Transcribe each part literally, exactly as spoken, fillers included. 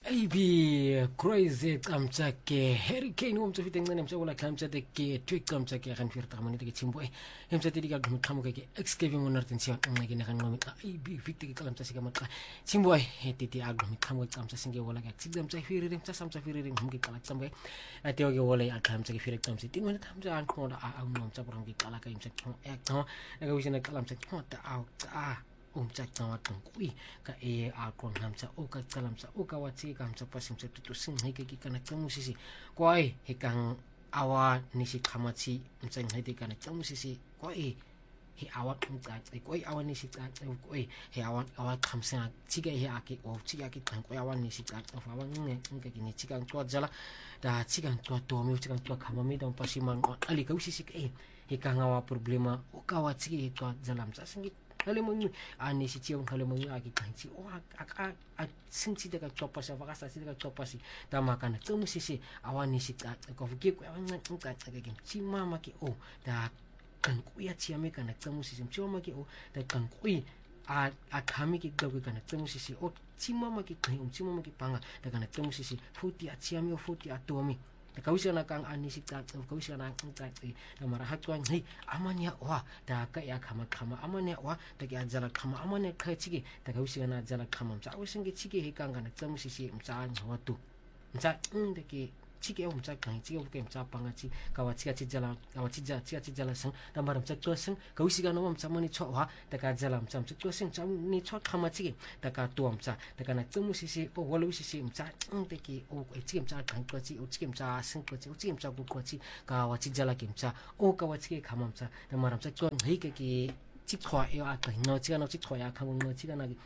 A B crazy kamtsake hurricane um tsofiteng tsene mtsa bola kamtsate ke tweak kamtsake gan firta monete ke chimbo e mtsate di ka gmkhamo ke excaving on northern sion nna ke ne gan ngomi A B victor ke kamtsa sika matla chimbo e titi agmi khamo kamtsa singe bola ka tsigam tsa firire mtsa samtsa firire ngumke kala tsambe ateo ke bola ya kamtsa ke firire kamtsa tin wena kamtsa an khoda a um mtsa borang ke kala ka imtsa khmo e khmo e ka usina kala mtsa khota a a umtsa wa kui ka e a kon hamtsa o ka tsalamtsa o ka watsi ka hamtsa pasimtsa tutu sing heke ki kana tsamusisi kwai hekang awa nisi khamatsi mtsa ngede kana tsamusisi kwai he awa mtsa kwai awa nisi tsa kwai he awa awa khamsa tsiga he ake o tsiga ke tang kwai awa nisi tsa tsa fa wa nge nge ki ni tsiga ntwa jala da tsiga ntwa to mi tsiga ntwa khamami da pasiman ali ka usisi ke hekang awa problema o ka watsi ke twa jala mtsa singi hale mongi ani si tiong hale mongi aki kanchi o aka a sinchi daga chopa sa vaka sa daga chopa si tama kana tsumu sisi awani si ta ko fuki ko awanga nka tsaka ke chima maki o da kan kuya chiame kana tsumu sisi chima maki o da kan kui a a kami ki daga kana tsumu sisi o chima maki kai um chima maki panga da kana tsumu sisi futi a chiame o futi a tomi da kausana kang ani si ta kausana kang ta da mara hatwan hei amanya wa da ka ya kama kama amanya wa da ke ajala kama amanya ka chige da kausana ajala kama msa awisinge chige he kang kana tsamu sisi msa watu msa nde ke chige o msa kang chige o ke msa panga chi ka wa chiga chijala ka wa chija chiga chijala sang da mara msa to sang kausina no msa mani cho wa da ka ajala msa msa to sang cham ni cho kama chige da ka to msa da kana tsamu sisi o walu sisi msa nde ke o chige msa kang to chi o chige msa sang to chi o chige msa ko chi ka wa chijala ke msa o ka wa chige kama msa da mara msa to hei ke ke chi khwa e a ka no chiga no chi khwa ya khang no chiga na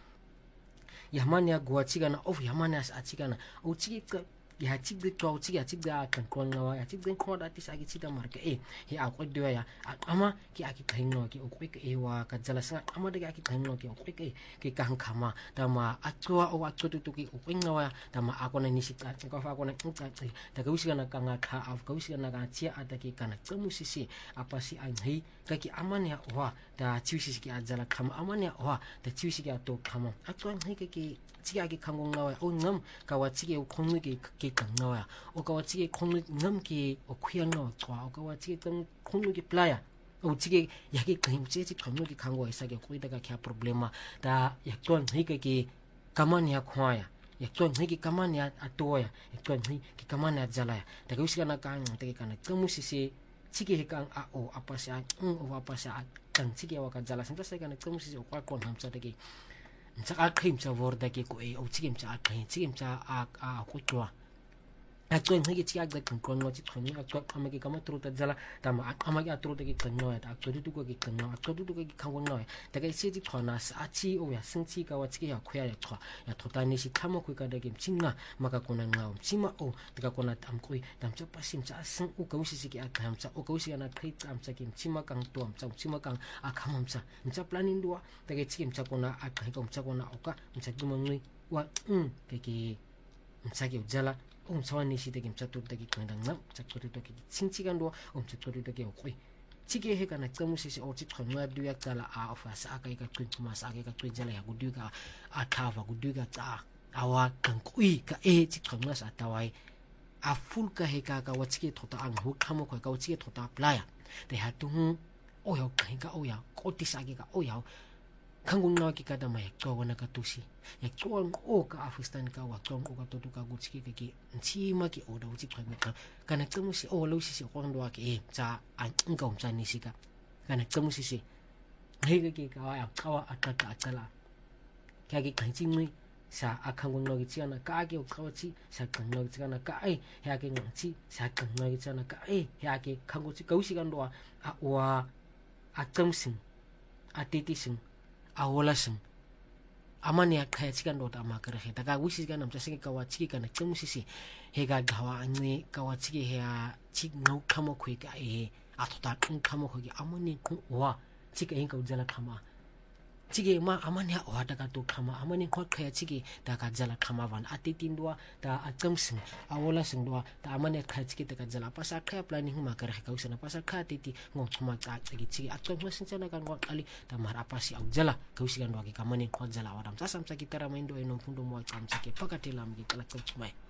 yamania gwa chiga na of yamania a chiga na o chige ya chigde to chiga chigda kan kon na ya chigde ko da ti sagi chida marka e he a ko de ya ama ki aki kaino ki o ko ke e wa ka jala sa ama de aki kaino ki o ko ke ke kan khama da ma atwa o atwa tu ki o kwinga wa da ma akona ni sita ko fa kona nka da ka usika na kanga kha af ka usika na ka chia ataki kana tsamusisi apa si an hei ka ki amania wa da chiusisi ki ajala khama amania wa da chiusisi ki ato khama atwa hei ke ki chiga ki khangong na wa o ngam ka wa chige o khongni ki ke kang na wa o ka wa chige khongni ngam ki o khuyang na chwa o ka wa chige tang khongni ki playa o chige ya ki kang chi chi khongni ki khangwa isa ke khoi da ka kya problema da ya ton hei ke ki kamania khwaya ya ton hei ki kamania atoya ya ton hei ki kamania jalaya da ka usika na kang te kana tsamusisi chige he kang a o apa sa o apa sa kang chige wa ka jala senta sa kana tsamusisi o kwa kon hamsa de ki msa akhim cha vorda ke ko e o chigim cha akhim chigim cha a a ko twa a to ngi chi agda kan kon no chi thoni a to amagi kama truta jala tama amagi atruta ke kan no ta to du ko ke kan no to du ko ke kan no ta ke chi chi thona sa chi o ya sing chi ka wa chi ya khoya ya thwa ya thota ni si khamo khu ka de ke chinga maka kona ngao chima o ta ka kona tam koi tam cha pasim cha sing o ka usi si ke akham cha o ka usi na khai tam cha ke chima kang to am cha chima kang akham cha cha planin dua ta ke chi cha kona akhai ka cha kona o ka cha du mangui wa um ke ke cha ke jala um sawani si de kimcha tur de ki kandang na cha tur de ki chingchigan do um cha tur de ki okoi chige he kana tsamusi si o chi khonwa du ya tsala a of sa ka ka twin kuma sa ka twin jala ya gudu ka a thava gudu ka tsa awa kan kui ka e chi khonwa sa tawai a full ka he ka ka wachike thota ang hu khamo ko ka wachike thota playa de ha tu o yo ka ka o ya ko ti sa ka o ya kangun na ki kada mai to wana ka tusi ya to o ka afistan ka wa to ko ka to ka guchi ki ki chi ma ki o da uchi khwa ka kana tsamu si o lo si si ko ndo ki e cha an ngom cha ni si ka kana tsamu si si he ki ka wa ka wa ata ka atala ka ki kan chi ni sa akangun no ki chi ana ka ki o ka wa chi sa kan no ki ana ka ai ya ki ngam chi sa kan no ki ana ka ai ya ki kangu chi ka usi kan do a wa a tsamsin a titi sin awola sing amani akha chikan do ta makare he daga wisi ga namcha singe kawa chiki kana tsamusisi he ga gawa ani kawa chiki he a chik no khamo khoi ka e a thota kun khamo khoi amani ku wa chika hin ka jala khama chike ma amane ha ohata ka to khama amane khoqha chike ta ka jala khama van atitindwa ta achamsing awola singwa ta amane kha chike ta ka jala pasa kha planning ma ka re ka usana pasa kha titi ngochuma cha chike chike achamswa sintsana ka ngoqali ta mara pasi au jala ka usikan wa ke kamane kho jala wa dam sa samsa kitara maindo eno mfundo mo achamsike pakatela mke kala chumai